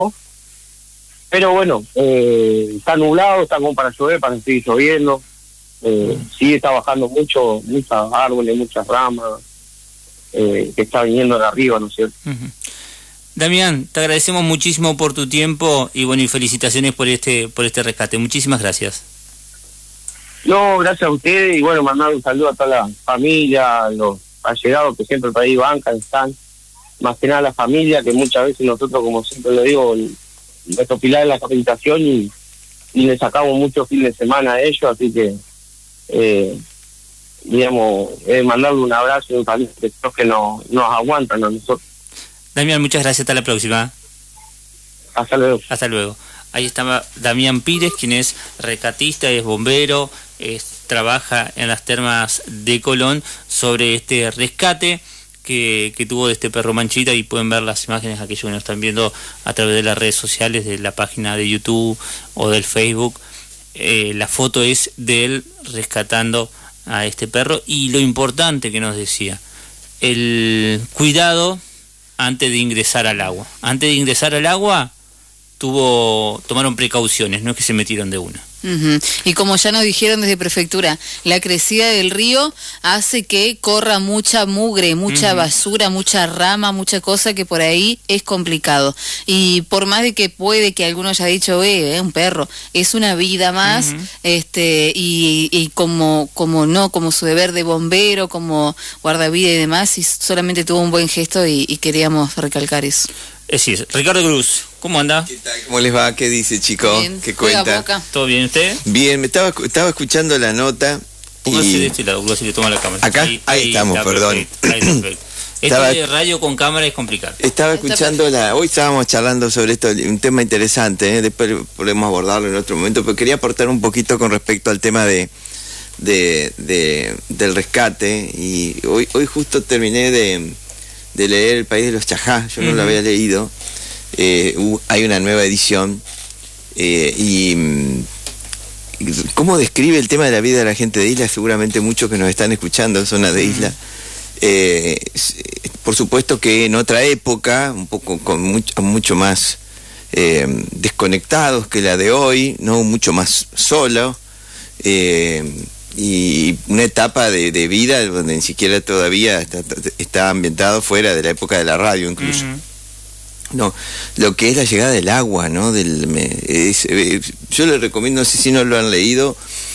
pero bueno, está nublado, está como para llover, para seguir lloviendo, sigue está bajando muchos árboles, muchas ramas, que está viniendo de arriba, ¿no es cierto? Damián, te agradecemos muchísimo por tu tiempo y bueno, y felicitaciones por este rescate. Muchísimas gracias. No, gracias a ustedes y bueno, mandar un saludo a toda la familia, a los allegados que siempre por ahí bancan, están, más que nada la familia, que muchas veces nosotros, como siempre lo digo, nuestro pilar es la capacitación y le sacamos muchos fines de semana a ellos, así que digamos, mandarle un abrazo y un saludo que nos aguantan a nosotros. Damián, muchas gracias, hasta la próxima. Hasta luego. Hasta luego. Ahí estaba Damián Pires, quien es rescatista, es bombero, trabaja en las termas de Colón, sobre este rescate que tuvo de este perro Manchita, y pueden ver las imágenes, aquellos que nos están viendo a través de las redes sociales, de la página de YouTube o del Facebook. La foto es de él rescatando a este perro, y lo importante que nos decía, el cuidado antes de ingresar al agua. Antes de ingresar al agua tomaron precauciones, no es que se metieron de una. Y como ya nos dijeron desde prefectura, la crecida del río hace que corra mucha mugre, mucha basura, mucha rama, mucha cosa que por ahí es complicado. Y por más de que puede que alguno haya dicho, un perro, es una vida más, y como su deber de bombero, como guardavida y demás, y solamente tuvo un buen gesto y queríamos recalcar eso. Sí, Ricardo Cruz, ¿cómo anda? ¿Qué tal? ¿Cómo les va? ¿Qué dice, chico? Bien. ¿Qué cuenta? Boca. ¿Todo bien usted? Bien, me estaba escuchando la nota. Póngase de este lado, si le toma la cámara. ¿Acá? Ahí estamos, perdón. Perfecto. Esto de radio con cámara es complicado. Estaba escuchando hoy estábamos charlando sobre esto, un tema interesante, después podemos abordarlo en otro momento, pero quería aportar un poquito con respecto al tema del rescate, y hoy justo terminé de leer El País de los Chajá, yo no lo había leído, hay una nueva edición, y cómo describe el tema de la vida de la gente de isla, seguramente muchos que nos están escuchando, zona de isla, por supuesto que en otra época, un poco mucho más desconectados que la de hoy, no mucho más solo, y una etapa de vida donde ni siquiera todavía está ambientado fuera de la época de la radio incluso. No, lo que es la llegada del agua, ¿no? Yo les recomiendo, si no lo han leído,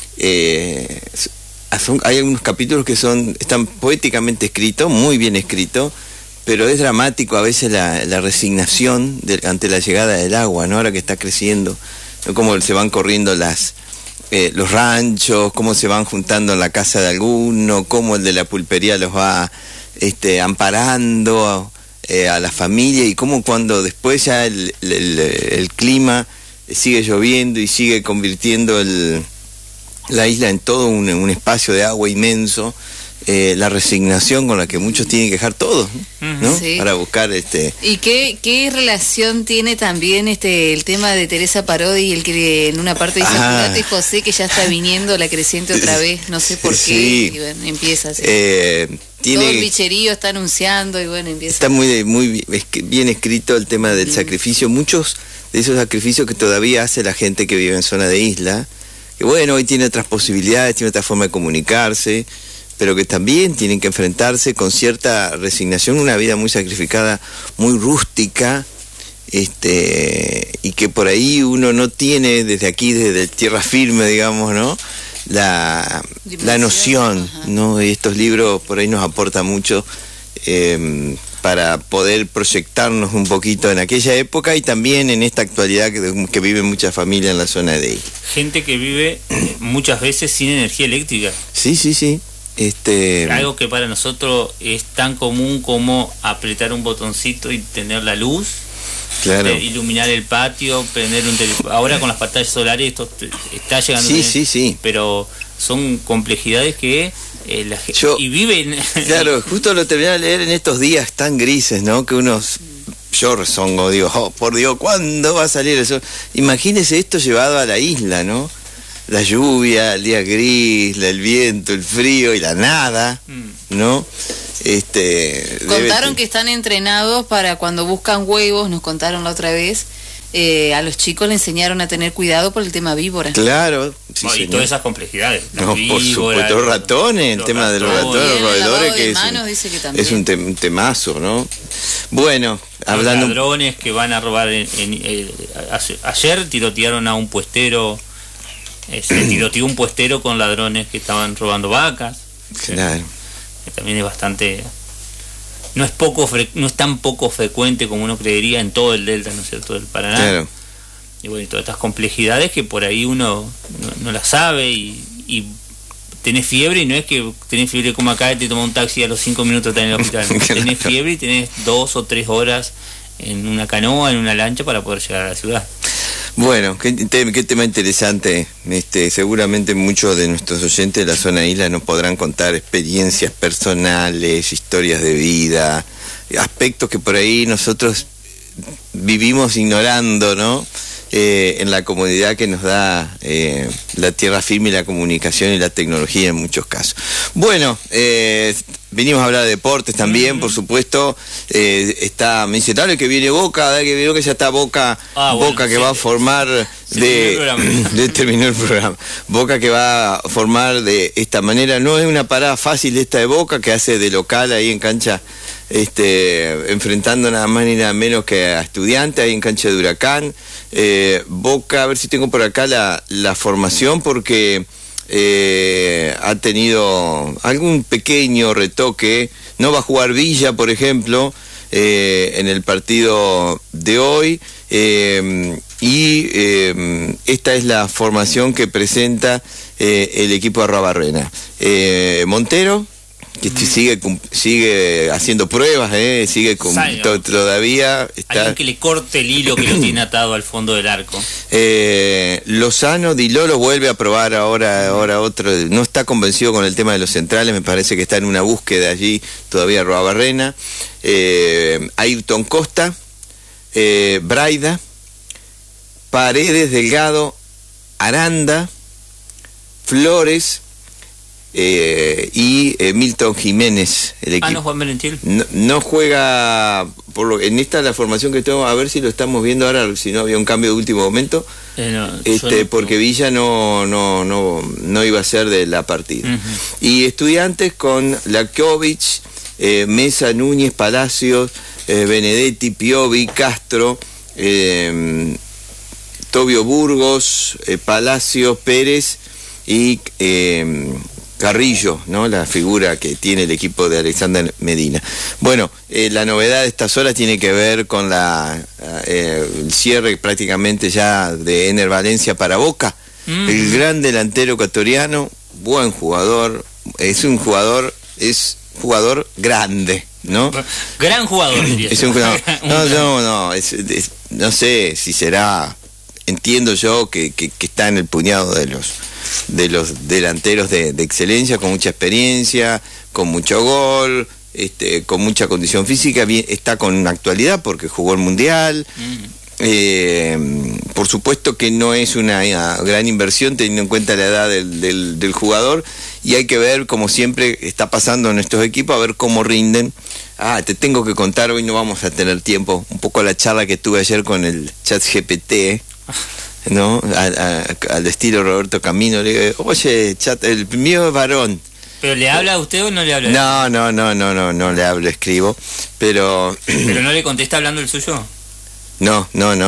hay algunos capítulos que están poéticamente escritos, muy bien escritos, pero es dramático a veces la resignación ante la llegada del agua, ¿no? Ahora que está creciendo, ¿no? Cómo se van corriendo los ranchos, cómo se van juntando en la casa de alguno, cómo el de la pulpería los va amparando a la familia, y cómo cuando después ya el clima sigue lloviendo y sigue convirtiendo la isla en todo un espacio de agua inmenso, la resignación con la que muchos tienen que dejar todo, ¿no? Sí. Para buscar ¿Y qué relación tiene también el tema de Teresa Parodi, el que en una parte dice, apurate José, que ya está viniendo la creciente otra vez, no sé por qué, y bueno, empieza así. Todo el bicherío está anunciando y bueno, empieza. Está muy bien escrito el tema del sacrificio, muchos de esos sacrificios que todavía hace la gente que vive en zona de isla, que bueno, hoy tiene otras posibilidades, tiene otra forma de comunicarse, pero que también tienen que enfrentarse con cierta resignación, una vida muy sacrificada, muy rústica, y que por ahí uno no tiene desde aquí, desde tierra firme, digamos, ¿no? La noción, ¿no? Y estos libros por ahí nos aportan mucho para poder proyectarnos un poquito en aquella época y también en esta actualidad que vive mucha familia en la zona de ahí. Gente que vive muchas veces sin energía eléctrica. Sí. Algo que para nosotros es tan común como apretar un botoncito y tener la luz, claro, iluminar el patio, prender un teléfono. Ahora con las pantallas solares esto está llegando. Sí. Pero son complejidades que la gente y viven. Claro, justo lo terminé de leer en estos días tan grises, ¿no? Que yo rezongo, digo, por Dios, ¿cuándo va a salir eso? Imagínese esto llevado a la isla, ¿no? La lluvia, el día gris, el viento, el frío y la nada, ¿no? Contaron que están entrenados para cuando buscan huevos, nos contaron la otra vez, a los chicos le enseñaron a tener cuidado por el tema víbora. Claro. Sí, y todas esas complejidades. No, por supuesto, los ratones, el tema de los ratones, los roedores, que es un temazo, ¿no? Bueno, hablando... Los ladrones que van a robar, ayer tirotearon a un puestero, se tiroteó un puestero con ladrones que estaban robando vacas. Claro. Que también es bastante... No es tan poco frecuente como uno creería en todo el delta, ¿no es cierto?, del Paraná. Claro. Y bueno, todas estas complejidades que por ahí uno no las sabe y tenés fiebre y no es que tenés fiebre como acá y te toma un taxi a los 5 minutos estás en el hospital. Tenés fiebre y tenés 2 o 3 horas en una canoa, en una lancha para poder llegar a la ciudad. Bueno, qué tema interesante. Seguramente muchos de nuestros oyentes de la zona isla nos podrán contar experiencias personales, historias de vida, aspectos que por ahí nosotros vivimos ignorando, ¿no? En la comodidad que nos da la tierra firme y la comunicación y la tecnología en muchos casos. Bueno, venimos a hablar de deportes también, por supuesto. Está mencionado que viene Boca, ya está Boca, Boca que va a formar terminó el programa. Boca que va a formar de esta manera. No es una parada fácil esta de Boca, que hace de local ahí en cancha, enfrentando nada más ni nada menos que a Estudiantes ahí en cancha de Huracán. Boca, a ver si tengo por acá la formación, porque ha tenido algún pequeño retoque. No va a jugar Villa, por ejemplo, en el partido de hoy, y esta es la formación que presenta el equipo de Arruabarrena. Montero, que sigue haciendo pruebas, sigue todavía está... Alguien que le corte el hilo que lo tiene atado al fondo del arco. Lozano Dilolo vuelve a probar ahora otro, no está convencido con el tema de los centrales, me parece que está en una búsqueda allí todavía Arruabarrena. Ayrton Costa, Braida, Paredes, Delgado, Aranda, Flores, y Milton Jiménez, el equipo. ¿No Juan Valentín? No juega, en esta la formación que tengo, a ver si lo estamos viendo ahora, si no había un cambio de último momento, porque Villa no iba a ser de la partida. Y Estudiantes con Lakovic, Mesa, Núñez, Palacios, Benedetti, Piovi, Castro, Tobio Burgos, Palacios, Pérez y Carrillo, ¿no? La figura que tiene el equipo de Alexander Medina. Bueno, la novedad de estas horas tiene que ver con el cierre prácticamente ya de Ener Valencia para Boca. El gran delantero ecuatoriano, buen jugador, es jugador grande, ¿no? Gran jugador, diría. Es un jugador. No sé si será, entiendo yo que está en el puñado de los delanteros de excelencia, con mucha experiencia, con mucho gol, con mucha condición física, está con actualidad porque jugó el Mundial. Por supuesto que no es una gran inversión teniendo en cuenta la edad del jugador, y hay que ver, como siempre está pasando en estos equipos, a ver cómo rinden. Te tengo que contar, hoy no vamos a tener tiempo, un poco la charla que tuve ayer con el ChatGPT, ¿no? Al estilo Roberto Camino. Le digo, oye, chat, el mío es varón. ¿Pero le habla a usted o no le habla? No le hablo, escribo, pero... ¿Pero no le contesta hablando el suyo? No.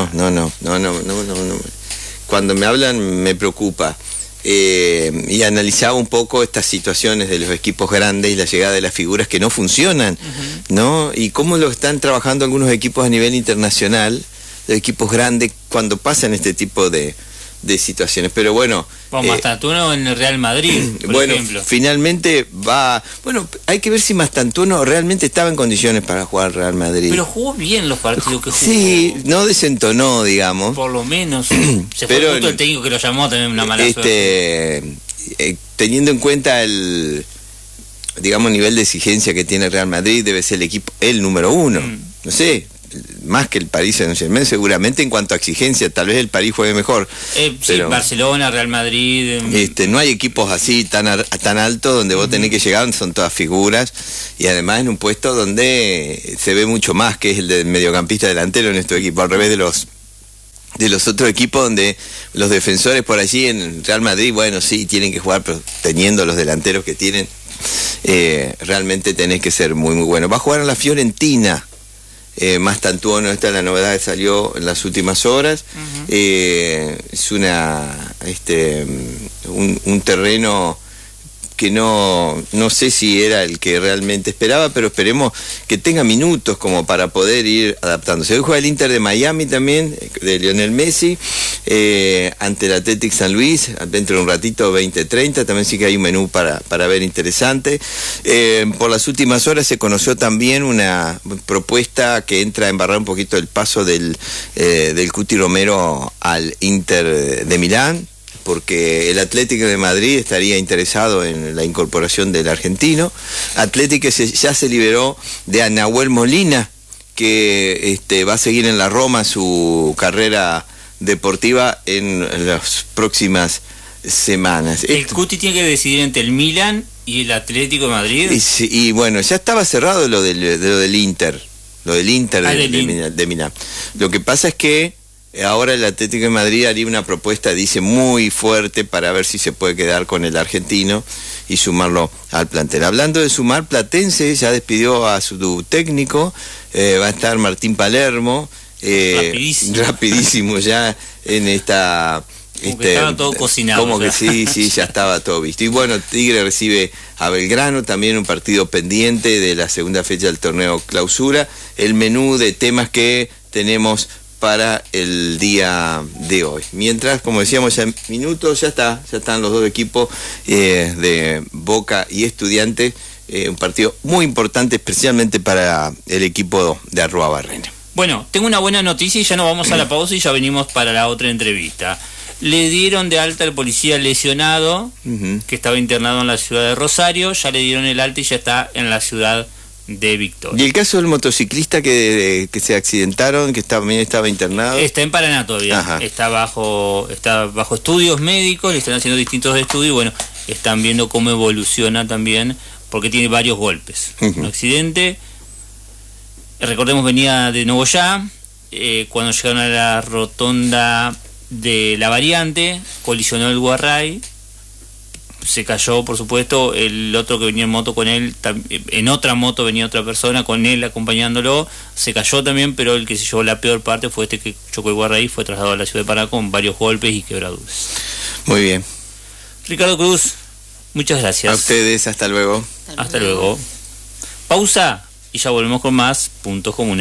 Cuando me hablan me preocupa. Y analizaba un poco estas situaciones de los equipos grandes y la llegada de las figuras que no funcionan, ¿no? Y cómo lo están trabajando algunos equipos a nivel internacional, de equipos grandes, cuando pasan este tipo de situaciones. Pero bueno, Mastantuono en el Real Madrid, por ejemplo. Finalmente hay que ver si Mastantuono realmente estaba en condiciones para jugar al Real Madrid. Pero jugó bien los partidos que jugó. Sí, no desentonó, digamos. Por lo menos. Se fue justo el técnico que lo llamó a tener una mala suerte. Teniendo en cuenta el nivel de exigencia que tiene el Real Madrid, debe ser el equipo el número 1. No sé, más que el Paris Saint-Germain seguramente en cuanto a exigencia, tal vez el París juegue mejor. Pero Barcelona, Real Madrid... no hay equipos así tan altos donde vos tenés que llegar, son todas figuras, y además en un puesto donde se ve mucho más, que es el del mediocampista delantero en estos equipos, al revés de los otros equipos, donde los defensores por allí en Real Madrid, bueno, sí, tienen que jugar, pero teniendo los delanteros que tienen, realmente tenés que ser muy, muy bueno. Va a jugar en la Fiorentina, Mastantuono, esta es la novedad que salió en las últimas horas. Es un terreno que no sé si era el que realmente esperaba, pero esperemos que tenga minutos como para poder ir adaptándose. Hoy juega el Inter de Miami también, de Lionel Messi, ante el Athletic San Luis, dentro de un ratito, 20:30, también sí que hay un menú para ver interesante. Por las últimas horas se conoció también una propuesta que entra a embarrar un poquito el paso del Cuti Romero al Inter de Milán, porque el Atlético de Madrid estaría interesado en la incorporación del argentino. Atlético ya se liberó de Nahuel Molina, que va a seguir en la Roma su carrera deportiva en las próximas semanas. El Cuti tiene que decidir entre el Milan y el Atlético de Madrid. Y bueno, ya estaba cerrado lo del Inter, de Milán. Lo que pasa es que ahora el Atlético de Madrid haría una propuesta, dice, muy fuerte para ver si se puede quedar con el argentino y sumarlo al plantel. Hablando de sumar, Platense ya despidió a su técnico, va a estar Martín Palermo, rapidísimo ya en esta... Como que estaba todo cocinado. Como que sí, ya estaba todo visto. Y bueno, Tigre recibe a Belgrano, también un partido pendiente de la segunda fecha del torneo Clausura. El menú de temas que tenemos para el día de hoy. Mientras, como decíamos ya en minutos, ya están los dos equipos de Boca y Estudiantes, un partido muy importante, especialmente para el equipo de Arruabarrena. Bueno, tengo una buena noticia y ya nos vamos a la pausa y ya venimos para la otra entrevista. Le dieron de alta al policía lesionado, que estaba internado en la ciudad de Rosario, ya le dieron el alta y ya está en la ciudad de Victoria. ¿Y el caso del motociclista que se accidentaron, que también estaba internado? Está en Paraná todavía. Está bajo estudios médicos, le están haciendo distintos estudios y bueno, están viendo cómo evoluciona también, porque tiene varios golpes. Un accidente, recordemos, venía de Nogoyá, cuando llegaron a la rotonda de la variante, colisionó el Guarray, se cayó, por supuesto, el otro que venía en moto con él, en otra moto venía otra persona con él acompañándolo, se cayó también, pero el que se llevó la peor parte fue este que chocó el Guarray, fue trasladado a la ciudad de Paraná con varios golpes y quebraduras. Muy bien. Ricardo Cruz, muchas gracias. A ustedes, hasta luego. Hasta luego. Pausa y ya volvemos con más Puntos Comunes.